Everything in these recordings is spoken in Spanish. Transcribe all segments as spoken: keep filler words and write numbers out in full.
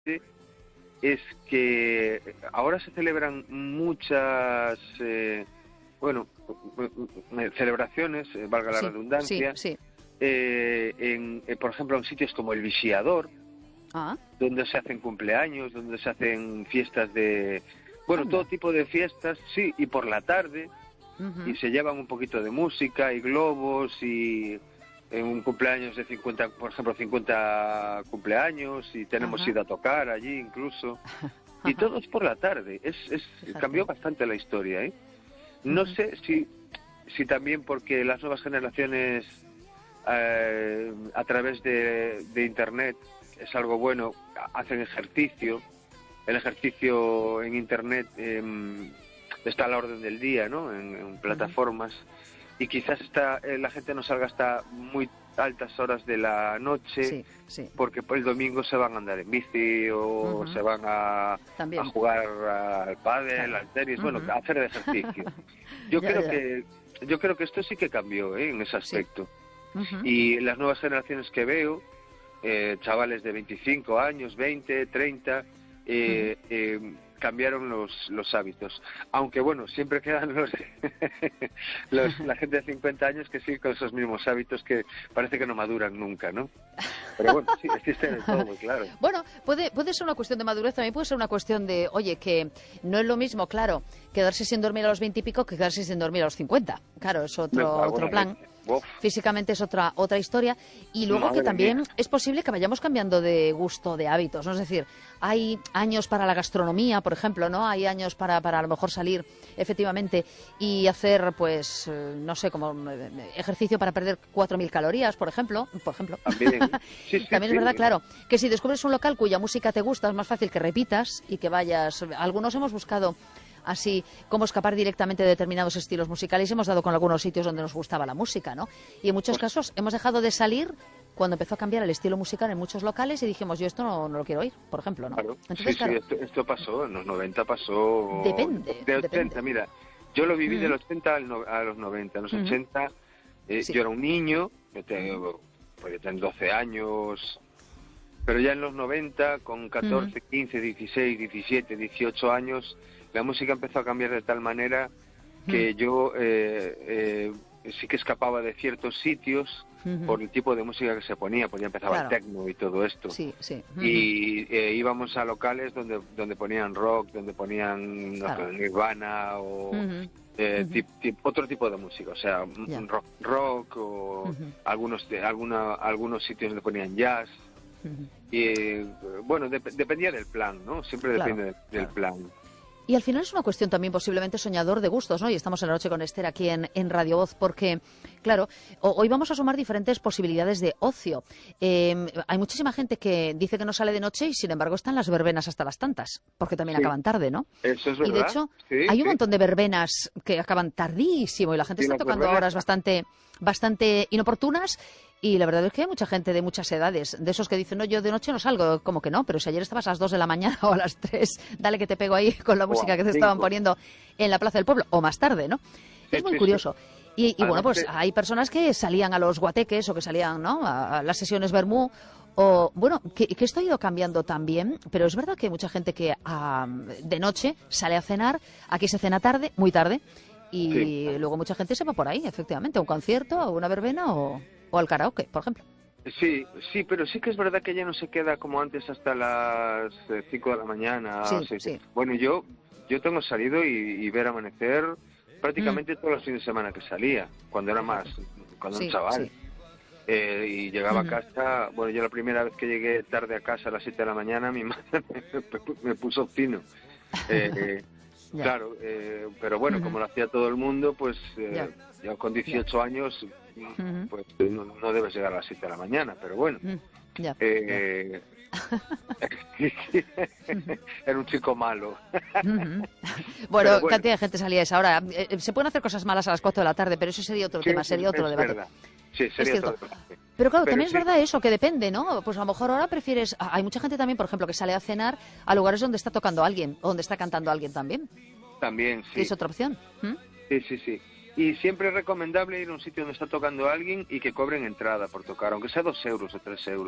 es que ahora se celebran muchas, eh, bueno, celebraciones, eh, valga la Sí, redundancia, sí, sí. eh, en, eh, por ejemplo, en sitios como el Visiador, Ah, donde se hacen cumpleaños, donde se hacen fiestas de, bueno, anda. todo tipo de fiestas, sí, y por la tarde, y Ujú, se llevan un poquito de música y globos y en un cumpleaños de cincuenta, por ejemplo, cincuenta cumpleaños, y tenemos ajá, ido a tocar allí incluso, y ajá, todo es por la tarde. Es, es cambió fíjate. bastante la historia, ¿eh? No Ujú, sé si si también porque las nuevas generaciones, eh, a través de, de internet, es algo bueno, hacen ejercicio. El ejercicio en internet, eh, está a la orden del día, ¿no? En, en ujú. plataformas, y quizás está, eh, la gente no salga hasta muy altas horas de la noche, Sí, sí. porque por el domingo se van a andar en bici o Ujú, se van a, a también, jugar al pádel, claro. al tenis, bueno, Ujú. a hacer ejercicio. Yo Ya, creo ya. que yo creo que esto sí que cambió, ¿eh? En ese Sí. aspecto. Ujú, Y las nuevas generaciones que veo, eh, chavales de veinticinco años, veinte, treinta, ujú. eh, eh, cambiaron los, los hábitos. Aunque bueno, siempre quedan los, los la gente de cincuenta años que sigue con esos mismos hábitos que parece que no maduran nunca, ¿no? Pero bueno, sí, existe de todo, claro. Bueno, puede, puede ser una cuestión de madurez, también puede ser una cuestión de, oye, que no es lo mismo, claro, quedarse sin dormir a los veinte y pico que quedarse sin dormir a los cincuenta. Claro, es Me otro, cago en otro la plan. leche. Uf, Físicamente es otra, otra historia. Y luego que madre mía. también es posible que vayamos cambiando de gusto, de hábitos, ¿no? Es decir, hay años para la gastronomía, por ejemplo, ¿no? Hay años para, para a lo mejor salir efectivamente y hacer, pues, eh, no sé, como eh, ejercicio para perder cuatro mil calorías, por ejemplo. Por ejemplo. También. Sí, sí, También es verdad, sí. claro, que si descubres un local cuya música te gusta, es más fácil que repitas y que vayas. Algunos hemos buscado así cómo escapar directamente de determinados estilos musicales y hemos dado con algunos sitios donde nos gustaba la música, ¿no? Y en muchos Pues, casos hemos dejado de salir cuando empezó a cambiar el estilo musical en muchos locales y dijimos, yo esto no, no lo quiero oír, por ejemplo, ¿no? claro, sí, Entonces, sí, claro, esto, esto pasó, en los noventa pasó, depende, de ochenta, depende. mira, yo lo viví del Mm, ochenta al no- a los noventa, en los mm, ochenta, eh, sí. yo era un niño, yo Mm, tengo, pues yo tengo doce años, pero ya en los noventa, con mm, catorce, quince, dieciséis, diecisiete, dieciocho años, la música empezó a cambiar de tal manera mm, que yo, eh, eh, sí que escapaba de ciertos sitios mm, por el tipo de música que se ponía, pues ya empezaba el claro, techno y todo esto. sí, sí. Mm, Y eh, íbamos a locales donde donde ponían rock, donde ponían, no claro. sé, Nirvana o Mm, eh, mm, tip- tip- otro tipo de música, o sea, ya. un rock, rock o Mm, algunos de, alguna, algunos sitios donde ponían jazz. mm, Y eh, bueno, dep- dependía del plan, ¿no? Siempre claro, depende de- del claro. plan. Y al final es una cuestión también posiblemente soñador de gustos, ¿no? Y estamos en la noche con Esther aquí en, en Radio Voz porque, claro, ho- hoy vamos a sumar diferentes posibilidades de ocio. Eh, hay muchísima gente que dice que no sale de noche y, sin embargo, están las verbenas hasta las tantas, porque también Sí, acaban tarde, ¿no? eso es Y, de verdad. hecho, Sí, hay un sí. montón de verbenas que acaban tardísimo y la gente Y está las tocando verbenas, horas bastante, bastante inoportunas. Y la verdad es que hay mucha gente de muchas edades, de esos que dicen, no, yo de noche no salgo, como que no, pero si ayer estabas a las dos de la mañana o a las tres, dale que te pego ahí con la o a música que las te estaban cinco. poniendo en la Plaza del Pueblo, o más tarde, ¿no? Sí, Es muy sí, sí. curioso. Y, y bueno, Además pues que, hay personas que salían a los guateques o que salían, ¿no?, a, a las sesiones Bermú, o bueno, que, que esto ha ido cambiando también, pero es verdad que hay mucha gente que ah, de noche sale a cenar, aquí se cena tarde, muy tarde, sí. y luego mucha gente se va por ahí, efectivamente, a un concierto, a una verbena o, o al karaoke, por ejemplo. Sí, sí, pero sí que es verdad que ya no se queda como antes hasta las eh, cinco de la mañana. O Sí, seis. sí. Bueno, yo yo tengo salido y, y ver amanecer Mm, prácticamente todos los fines de semana que salía, cuando era más, fíjate. cuando era un Sí, chaval. sí. Eh, y llegaba a Ujú. casa, bueno, yo la primera vez que llegué tarde a casa a las siete de la mañana, mi madre me, me puso fino. Eh, Ya. claro, eh, pero bueno, Ujú. como lo hacía todo el mundo, pues Ya, eh, yo con ya. dieciocho años, Ujú. pues no, no debes llegar a las siete de la mañana, pero bueno. Mm, ya, ya. Eh, Era un chico malo. Ujú. Pero Bueno, bueno, cantidad de gente salía a esa hora. Eh, eh, se pueden hacer cosas malas a las cuatro de la tarde, pero eso sería otro sí, tema, es, sería otro es debate. verdad. Sí, Es sería cierto. todo debate. Pero claro, Pero también es sí, verdad eso, que depende, ¿no? Pues a lo mejor ahora prefieres... ah, Hay mucha gente también, por ejemplo, que sale a cenar a lugares donde está tocando alguien, o donde está cantando alguien también, también, que sí. es otra opción. ¿Mm? Sí, sí, sí. Y siempre es recomendable ir a un sitio donde está tocando alguien y que cobren entrada por tocar, aunque sea dos euros o tres euros.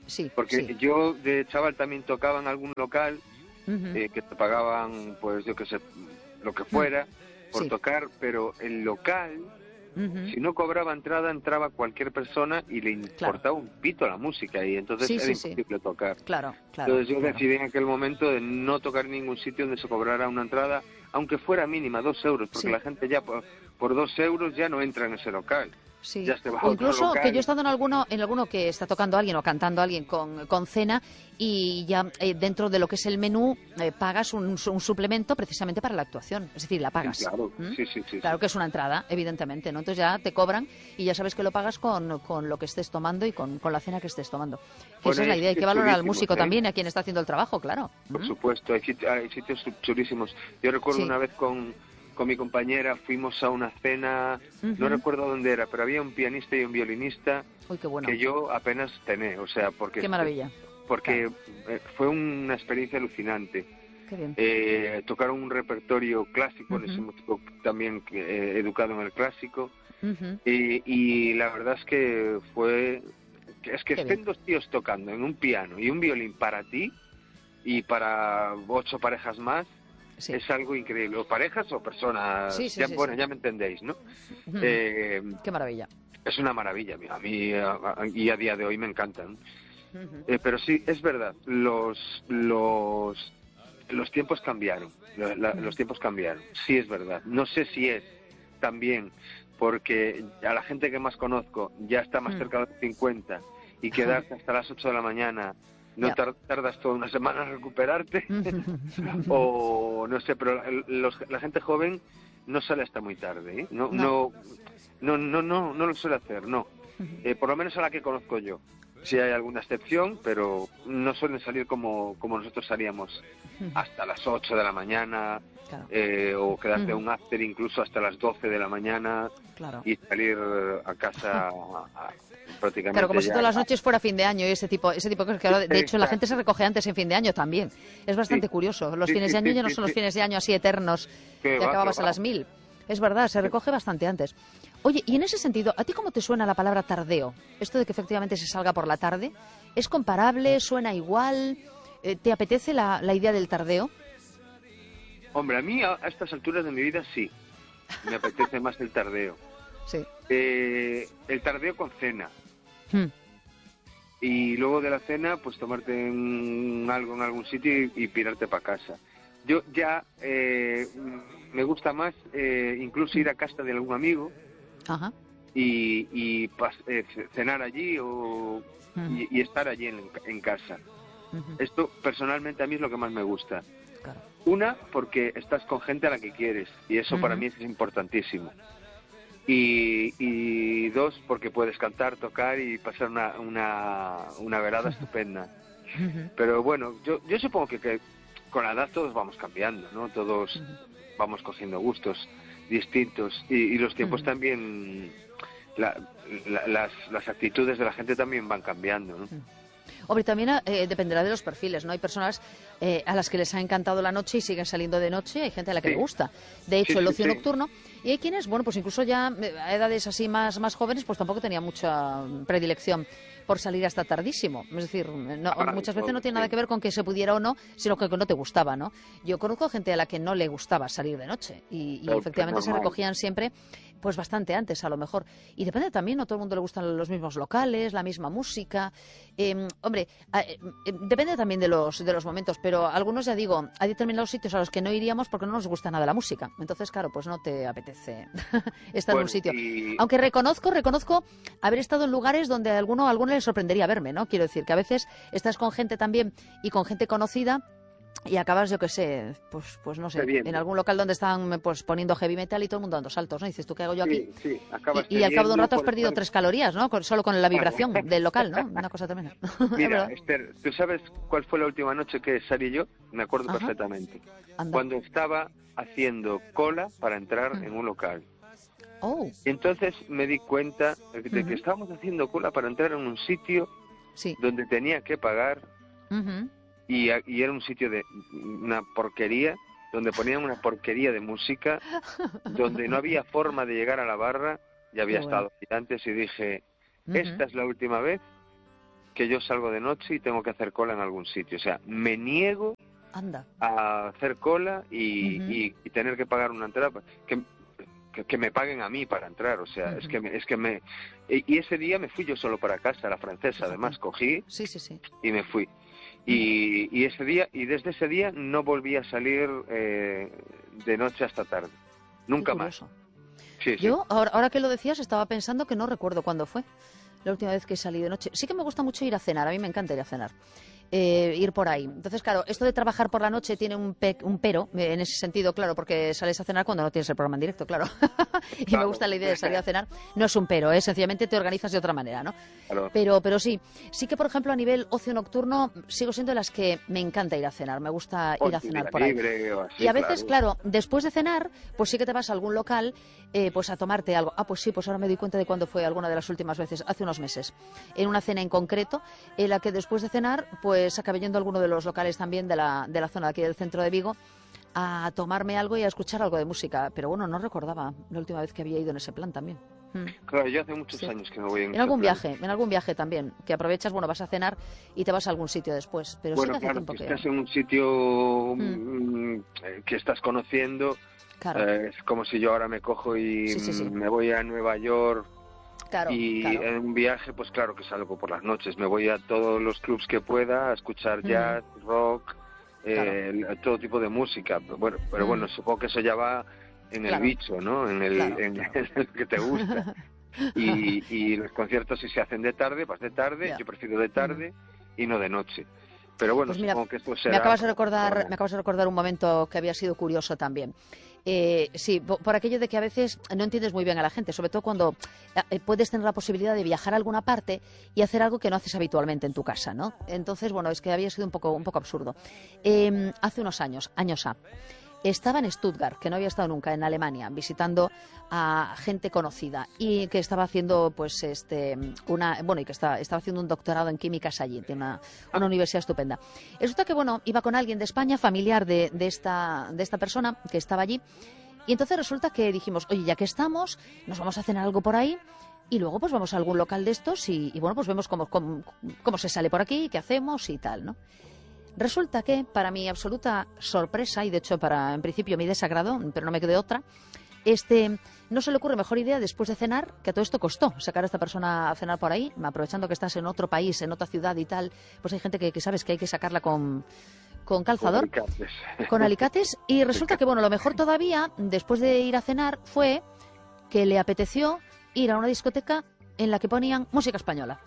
sí, Porque sí. yo de chaval también tocaba en algún local Uh-huh. eh, que te pagaban, pues yo qué sé, lo que Mm, fuera por sí. tocar, pero el local, Uh-huh. si no cobraba entrada, entraba cualquier persona y le Claro. importaba un pito la música y entonces Sí, era sí, sí. imposible tocar. Claro, claro, Entonces yo claro. decidí en aquel momento de no tocar en ningún sitio donde se cobrara una entrada, aunque fuera mínima, dos euros, porque Sí. la gente ya por, por dos euros ya no entra en ese local, Sí, ya se va a o otro incluso que yo he local. estado en alguno, en alguno que está tocando alguien o cantando alguien con, con cena y ya eh, dentro de lo que es el menú eh, pagas un, un suplemento precisamente para la actuación, es decir, la Sí, pagas. claro, ¿Mm? sí, sí, sí, Claro sí. que es una entrada, evidentemente, ¿no? Entonces ya te cobran y ya sabes que lo pagas con, con lo que estés tomando y con, con la cena que estés tomando. Que Bueno, esa es la hay idea, hay que sitios valorar al chulísimos, músico ¿eh? también y a quien está haciendo el trabajo, claro. Por ¿Mm? supuesto, hay, sit- hay sitios chulísimos. Yo recuerdo Sí. una vez con, con mi compañera, fuimos a una cena, no Ujú. recuerdo dónde era, pero había un pianista y un violinista Uy, qué bueno, que yo apenas tené, o sea, porque, qué maravilla. porque Claro, eh, fue una experiencia alucinante. qué bien. Eh, tocaron un repertorio clásico, en ese Ujú, músico también eh, educado en el clásico, ujú, y, y la verdad es que fue, es que qué bien. estén dos tíos tocando en un piano y un violín para ti y para ocho parejas más, Sí, es algo increíble, o parejas o personas, sí, sí, ya, sí, bueno, sí. ya me entendéis, ¿no? Ujú, Eh, qué maravilla. es una maravilla, a mí a- a- y a día de hoy me encantan. Ujú. Eh, pero sí, es verdad, los, los, los tiempos cambiaron, la- la- los tiempos cambiaron, sí es verdad. No sé si es también porque a la gente que más conozco ya está más Mm. cerca de los cincuenta y quedarse hasta las ocho de la mañana no Ya. tar- tardas toda una semana en recuperarte, o no sé, pero el- los- la gente joven no sale hasta muy tarde, ¿eh? No, No. no, no, no, no, no lo suele hacer, no. Eh, por lo menos a la que conozco yo. Sí hay alguna excepción, pero no suelen salir como, como nosotros salíamos hasta las ocho de la mañana, Claro, eh, o quedarte Ujú. un after incluso hasta las doce de la mañana claro. y salir a casa a- a- prácticamente Claro, como si ya. todas las noches fuera fin de año y ese tipo, ese tipo de cosas. Que ahora, de hecho, la gente se Exacto. recoge antes en fin de año también. Es Sí, bastante curioso. Los sí, fines sí, de año sí, ya no sí, son los sí. fines de año así eternos, Qué que va, qué acababas a va. las mil. Es verdad, se recoge bastante antes. Oye, y en ese sentido, ¿a ti cómo te suena la palabra tardeo? Esto de que efectivamente se salga por la tarde, ¿es comparable? ¿Suena igual? Eh, ¿Te apetece la, la idea del tardeo? Hombre, a mí a, a estas alturas de mi vida sí, me apetece más el tardeo. Sí. Eh, el tardeo con cena. Hmm. Y luego de la cena, pues tomarte un- algo en algún sitio y, y pirarte para casa. Yo ya eh, me gusta más eh, incluso ir a casa de algún amigo Ajá. y, y pas- eh, cenar allí o, Ujú. y, y estar allí en, en casa. Ujú. Esto personalmente a mí es lo que más me gusta. Claro. Una, porque estás con gente a la que quieres y eso para Ujú. mí es importantísimo. Y, y dos, porque puedes cantar, tocar y pasar una, una, una velada estupenda. Ujú. Pero bueno, yo, yo supongo que, que con la edad todos vamos cambiando, ¿no? Todos vamos cogiendo gustos distintos y, y los tiempos Ujú. también, la- la- las, las actitudes de la gente también van cambiando, ¿no? Hombre, también eh, dependerá de los perfiles, ¿no? Hay personas eh, a las que les ha encantado la noche y siguen saliendo de noche, hay gente a la que Sí. le gusta. De hecho, Sí, el sí, ocio sí. nocturno, y hay quienes, bueno, pues incluso ya eh, a edades así más, más jóvenes, pues tampoco tenía mucha predilección por salir hasta tardísimo. Es decir, no- Ah, muchas veces todo, no tiene nada sí. que ver con que se pudiera o no, sino que no te gustaba, ¿no? Yo conozco gente a la que no le gustaba salir de noche y, y Pues efectivamente se normal. recogían siempre pues bastante antes a lo mejor. Y depende también, no a todo el mundo le gustan los mismos locales, la misma música. Eh, hombre, a- eh, eh, depende también de los, de los momentos, pero algunos, ya digo, hay determinados sitios a los que no iríamos porque no nos gusta nada la música. Entonces, claro, pues no te apetece estar en Bueno, un sitio. y Aunque reconozco, reconozco haber estado en lugares donde a alguno, a alguno le sorprendería verme, ¿no? Quiero decir que a veces estás con gente también y con gente conocida y acabas, yo qué sé, pues, pues no sé, cediendo. en algún local donde están pues poniendo heavy metal y todo el mundo dando saltos, ¿no? Y dices, ¿tú qué hago yo aquí? Sí, sí, acabas Y, y al cabo de un cediendo rato has por perdido estar- tres calorías, ¿no? Con- solo con la vibración del local, ¿no? Una cosa tremenda. Es Mira, verdad. Esther, ¿tú sabes cuál fue la última noche que salí yo? Me acuerdo Ajá. perfectamente. Anda. Cuando estaba haciendo cola para entrar Mm. en un local. Oh, Y entonces me di cuenta de que Ujú. estábamos haciendo cola para entrar en un sitio sí. donde tenía que pagar Ujú. y, a- y era un sitio de una porquería, donde ponían una porquería de música, donde no había forma de llegar a la barra. Ya había Qué bueno. estado aquí antes y dije, Ujú. esta es la última vez que yo salgo de noche y tengo que hacer cola en algún sitio. O sea, me niego Anda. a hacer cola y, Uh-huh. y, y tener que pagar una entrada que, que, que me paguen a mí para entrar. O sea, uh-huh. es que me, es que me y ese día me fui yo solo para casa, la francesa. Fíjate. Además cogí sí, sí, sí. y me fui. Y, y ese día y desde ese día no volví a salir eh, de noche hasta tarde. Nunca más. Sí, Yo, sí. Ahora, ahora que lo decías, estaba pensando que no recuerdo cuándo fue la última vez que salí de noche. Sí que me gusta mucho ir a cenar, a mí me encanta ir a cenar. Eh, ir por ahí. Entonces, claro, esto de trabajar por la noche tiene un, pe un pero, en ese sentido, claro, porque sales a cenar cuando no tienes el programa en directo, claro. y claro. Me gusta la idea de salir a cenar. No es un pero, ¿eh? Sencillamente te organizas de otra manera, ¿no? Claro. Pero, pero sí, sí que, por ejemplo, a nivel ocio nocturno, sigo siendo de las que me encanta ir a cenar, me gusta por ir a cenar por ahí. Libre, o así, y a veces, claro. claro, después de cenar, pues sí que te vas a algún local, eh, pues a tomarte algo. Ah, pues sí, pues ahora me doy cuenta de cuándo fue alguna de las últimas veces, hace unos meses, en una cena en concreto, en la que después de cenar, pues acabé yendo a alguno de los locales también de la, de la zona de aquí del centro de Vigo a tomarme algo y a escuchar algo de música. Pero bueno, no recordaba la última vez que había ido en ese plan también. Claro, yo hace muchos sí. años que no voy en En algún plan. viaje, en algún viaje también, que aprovechas, bueno, vas a cenar y te vas a algún sitio después. Pero bueno, sí que hace claro, tiempo si que... estás en un sitio mm. que estás conociendo, claro. eh, es como si yo ahora me cojo y sí, sí, sí. me voy a Nueva York. Claro, y claro. en un viaje, pues claro que salgo por las noches. Me voy a todos los clubs que pueda a escuchar jazz, mm. rock, eh, claro. todo tipo de música. Bueno, pero mm. bueno, supongo que eso ya va en claro. el bicho, ¿no? En el, claro, en, claro. en el que te gusta. y, y los conciertos, si se hacen de tarde, vas de tarde. Yeah. Yo prefiero de tarde mm. y no de noche. Pero bueno, pues mira, supongo que esto será... Me acabas de recordar, me acabas de recordar un momento que había sido curioso también. Eh, sí, por, por aquello de que a veces no entiendes muy bien a la gente, sobre todo cuando eh, puedes tener la posibilidad de viajar a alguna parte y hacer algo que no haces habitualmente en tu casa, ¿no? Entonces, bueno, es que había sido un poco, un poco absurdo. Eh, hace unos años, años A, estaba en Stuttgart, que no había estado nunca, en Alemania, visitando a gente conocida y que estaba haciendo, pues, este, una, bueno, y que estaba, estaba haciendo un doctorado en químicas allí, de una, una universidad estupenda. Resulta que, bueno, iba con alguien de España, familiar de, de esta, de esta persona que estaba allí, y entonces resulta que dijimos, oye, ya que estamos, nos vamos a cenar algo por ahí. Y luego pues vamos a algún local de estos y, y bueno, pues vemos cómo, cómo, cómo se sale por aquí, qué hacemos y tal, ¿no? Resulta que, para mi absoluta sorpresa, y de hecho para, en principio, mi desagrado, pero no me quedé otra, este, no se le ocurre mejor idea después de cenar, que a todo esto costó sacar a esta persona a cenar por ahí, aprovechando que estás en otro país, en otra ciudad y tal, pues hay gente que, que sabes que hay que sacarla con, con calzador, con alicates. con alicates, y resulta que, bueno, lo mejor todavía, después de ir a cenar, fue que le apeteció ir a una discoteca en la que ponían música española.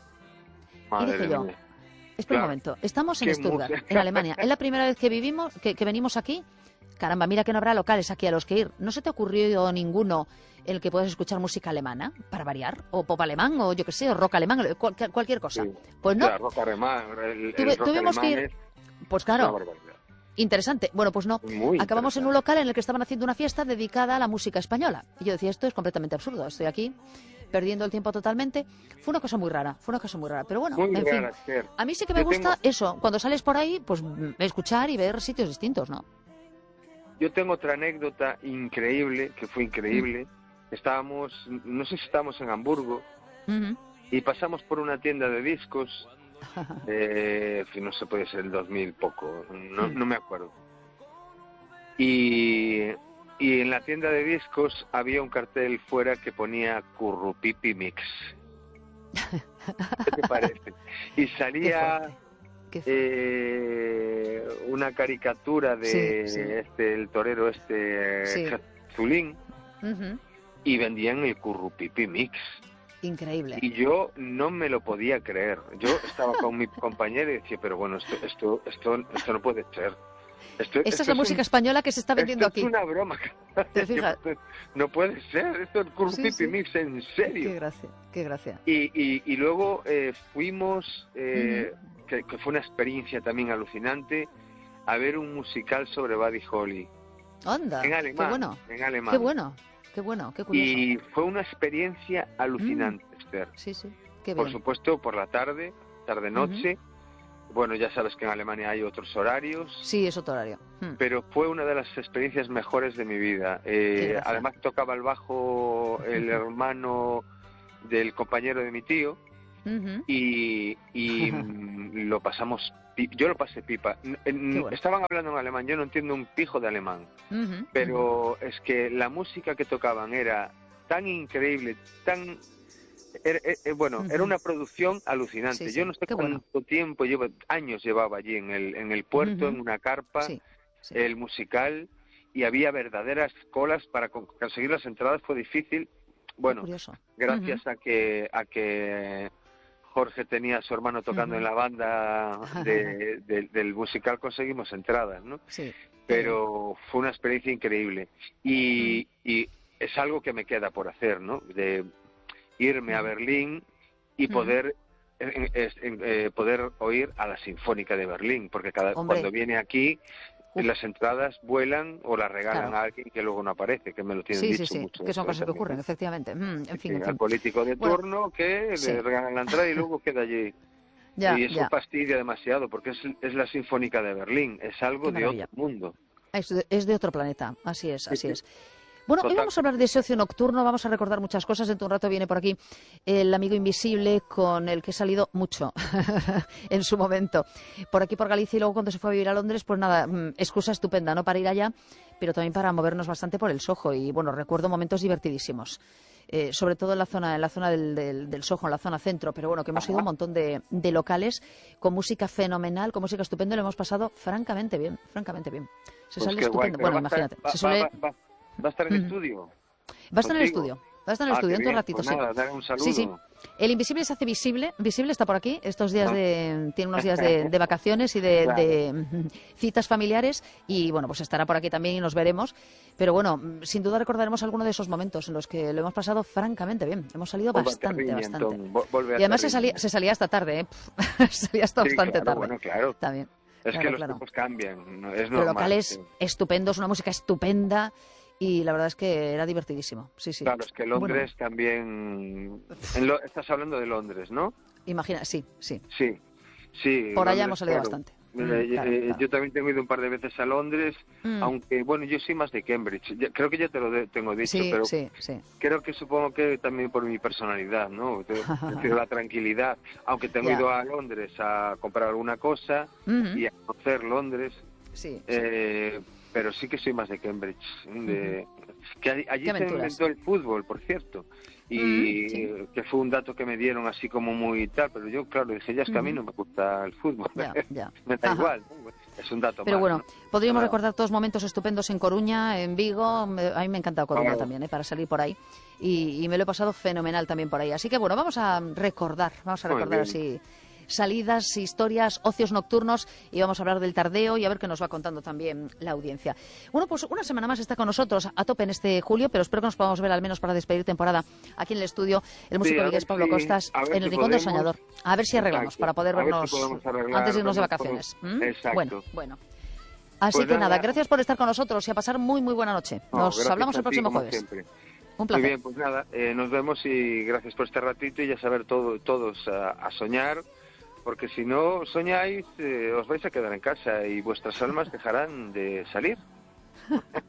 Madre y dije yo... mía. Espera claro. un momento, estamos en Stuttgart, música? en Alemania. Es la primera vez que vivimos, que, que venimos aquí. Caramba, mira que no habrá locales aquí a los que ir. ¿No se te ocurrió ninguno en el que puedas escuchar música alemana, para variar? O pop alemán, o yo qué sé, o rock alemán, cual, cualquier cosa. Sí. Pues no. Ya, rock alemán, el, Tuve, el rock tuvimos alemán que ir... es... Pues claro. Interesante. Bueno, pues no. Muy Acabamos en un local en el que estaban haciendo una fiesta dedicada a la música española. Y yo decía, esto es completamente absurdo. Estoy aquí perdiendo el tiempo totalmente. Fue una cosa muy rara, fue una cosa muy rara. Pero bueno, muy en rara, fin. Esther. A mí sí que me yo gusta tengo... eso. Cuando sales por ahí, pues escuchar y ver sitios distintos, ¿no? Yo tengo otra anécdota increíble, que fue increíble. Mm. Estábamos, no sé si estábamos en Hamburgo, uh-huh. y pasamos por una tienda de discos, eh, no sé, puede ser el dos mil poco, no, no me acuerdo. Y, y en la tienda de discos había un cartel fuera que ponía Currupipi Mix. ¿Qué te parece? Y salía ¿Qué eh, una caricatura de sí, sí. este el torero este sí. Zulín, uh-huh. y vendían el Currupipi Mix. Increíble. Y yo no me lo podía creer. Yo estaba con mi compañero y decía, pero bueno, esto esto esto, esto no puede ser. Esto, Esa esto es la es música un, española que se está vendiendo esto aquí. Es una broma. ¿Te fijas? No puede ser. Esto es Currupipi sí, sí. Mix, en serio. Qué gracia, qué gracia. Y, y, y luego eh, fuimos, eh, uh-huh. que, que fue una experiencia también alucinante, a ver un musical sobre Buddy Holly. Anda, en alemán, qué bueno. En alemán. Qué bueno, qué bueno, qué curioso. Y fue una experiencia alucinante, mm. Esther. Sí, sí, qué Por bien. supuesto, por la tarde, tarde-noche. Uh-huh. Bueno, ya sabes que en Alemania hay otros horarios. Sí, es otro horario. Hmm. Pero fue una de las experiencias mejores de mi vida. Eh, además tocaba el bajo el hermano del compañero de mi tío. Ujú. y, y mm, lo pasamos, pi- yo lo pasé pipa. N- n- Bueno. Estaban hablando en alemán, yo no entiendo un pijo de alemán, Ujú, pero es que la música que tocaban era tan increíble, tan... Era, eh, eh, bueno, ujú, era ujú. una producción Sí, alucinante. Yo sí, no sé qué bueno. cuánto tiempo llevo, años llevaba allí en el, en el puerto, Ujú. en una carpa, Sí, sí. el musical, y había verdaderas colas para con- conseguir las entradas. Fue difícil. Qué Bueno, curioso. Ujú, gracias a que a que Jorge tenía a su hermano tocando en ujú. la banda de- de- del musical, conseguimos entradas, ¿no? Sí, qué bien. Pero fue una experiencia increíble. Mm, Y, y es algo que me queda por hacer, ¿no? De irme a ujú, Berlín y ujú. poder eh, eh, eh, poder oír a la Sinfónica de Berlín, porque cada cuando Hombre, viene aquí uf, las entradas vuelan o las regalan claro. a alguien que luego no aparece, que me lo tienen Sí, sí, dicho sí, mucho que son eso, ¿eh? cosas que También, ocurren, ¿eh? efectivamente. Mm, en Sí, fin, sí, en al fin. político de Bueno, turno que le sí, regalan la entrada y luego queda allí. ya, Y eso ya. fastidia demasiado, porque es, es la Sinfónica de Berlín, es Qué algo de otro maravilla. mundo. Es de, es de otro planeta, así es, Sí, así sí, es. Bueno, hoy total. vamos a hablar de ese ocio nocturno, vamos a recordar muchas cosas. Dentro de un rato viene por aquí el amigo invisible con el que he salido mucho en su momento. Por aquí, por Galicia, y luego cuando se fue a vivir a Londres, pues nada, mm, excusa estupenda, ¿no? Para ir allá, pero también para movernos bastante por el Soho. Y bueno, recuerdo momentos divertidísimos. Eh, sobre todo en la zona, en la zona del, del, del Soho, en la zona centro, pero bueno, que hemos ido a un Ajá. montón de, de locales con música fenomenal, con música estupenda, y lo hemos pasado francamente bien, francamente bien. Se Pues sale qué guay. estupendo. Pero Bueno, va a estar, imagínate, va, se va, suele... va, va- va a estar en Ujú. estudio Va a estar en el contigo. estudio, va a estar en el Ah, estudio qué dentro de un bien. ratito, Pues sí. nada, dale un Sí, sí. saludo. El invisible se hace visible, visible está por aquí, estos días Ah, de, tiene unos días de, de vacaciones y de, claro. de citas familiares y bueno, pues estará por aquí también y nos veremos. Pero bueno, sin duda recordaremos alguno de esos momentos en los que lo hemos pasado francamente bien. Hemos salido Volve a bastante, Terriña, bastante. entón. Vo- Volve a Y además se salía, Terriña. se salía hasta tarde, ¿eh? Pff, salía hasta Sí, bastante claro, tarde bueno, claro. también. Es que Claro, los claro. tiempos cambian, no- es Pero normal. locales Sí. estupendos, una música estupenda y la verdad es que era divertidísimo. Sí, sí. Claro, es que Bueno, Londres también... en Lo- Estás hablando de Londres, ¿no? imagina, sí, sí. Sí, sí, Por allá Londres, hemos salido claro. bastante. Mm, Eh, claro, eh, claro. yo también tengo ido un par de veces a Londres, Mm, aunque, bueno, yo soy más de Cambridge. Ya- creo que ya te lo de- tengo dicho, sí, pero sí, sí. creo que supongo que también por mi personalidad, ¿no? Te- Prefiero la tranquilidad. Aunque tengo Ya. ido a Londres a comprar alguna cosa Ujú, y a conocer Londres, sí, sí. eh, pero sí que soy más de Cambridge. De, que allí, allí Qué se aventuras. inventó el fútbol, por cierto. Mm, Y sí. que fue un dato que me dieron así como muy tal, pero yo, claro, dije, ya es que a mí Ujú, no me gusta el fútbol. ya, ya. Me da Ajá. igual, ¿no? Es un dato Pero más, bueno, ¿no? podríamos Nada. recordar todos momentos estupendos en Coruña, en Vigo. Me- A mí me ha encantado Coruña Claro. también, ¿eh? Para salir por ahí. Y, y me lo he pasado fenomenal también por ahí. Así que bueno, vamos a recordar, vamos a Muy recordar bien. así salidas, historias, ocios nocturnos y vamos a hablar del tardeo y a ver qué nos va contando también la audiencia. Bueno, pues una semana más está con nosotros a tope en este julio, pero espero que nos podamos ver al menos para despedir temporada aquí en el estudio el músico Sí, a vigués ver Pablo si- Costas a ver en el si Rincón del podemos. Soñador. A ver si arreglamos Exacto. para poder A ver si vernos podemos arreglar, antes de irnos de vernos vacaciones. por- ¿Mm? Exacto. Bueno, bueno. Así Pues que nada, nada. gracias por estar con nosotros y a pasar muy, muy buena noche. No, Nos gracias hablamos a el ti, próximo como jueves. siempre. Un Muy placer. bien, pues nada, eh, nos vemos y gracias por este ratito y ya saber todo, todos a, a soñar, porque si no soñáis, eh, os vais a quedar en casa y vuestras almas dejarán de salir.